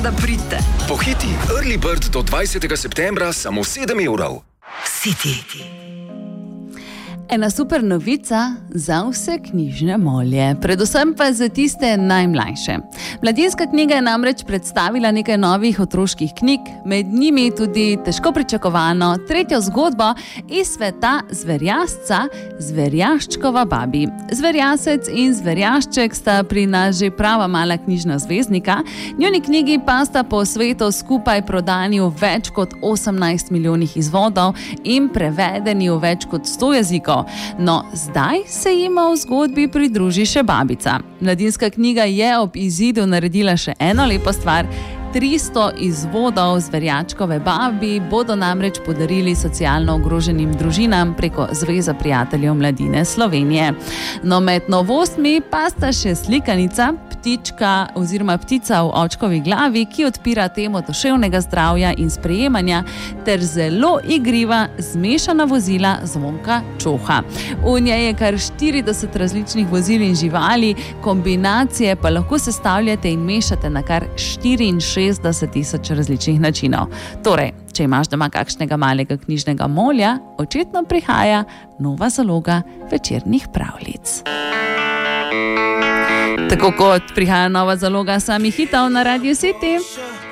da pridite. Pohiti, Early Bird do 20. septembra samo 7 evrov. City. Ena super novica za vse knjižne molje, predvsem pa za tiste najmlajše. Mladinska knjiga je namreč predstavila nekaj novih otroških knjig, med njimi tudi težko pričakovano tretjo zgodbo iz sveta zverjasca Zverjaščkova babi. Zverjasec in zverjašček sta pri nas že prava mala knjižna zvezdnika, njuni knjigi pa sta po svetu skupaj prodani v več kot 18 milijonih izvodov in prevedeni v več kot 100 jezikov. No, zdaj se jima v zgodbi pridruži še babica. Mladinska knjiga je ob izidu naredila še eno lepo stvar. 300 izvodov Zverjačkove babi bodo namreč podarili socialno ogroženim družinam preko Zveze prijateljev mladine Slovenije. No, med novostmi pa sta še slikanica, ptička oziroma ptica v očkovi glavi, ki odpira temo duševnega zdravja in sprejemanja, ter zelo igriva zmešana vozila Zvonka Čoha. V njej je kar 40 različnih vozil in živali, kombinacije pa lahko sestavljate in mešate na kar 64,000 različnih načinov. Torej, če imaš doma kakšnega malega knjižnega molja, očitno prihaja nova zaloga večernih pravljic. Tako kot prihaja nova zaloga samih hitov na Radio City.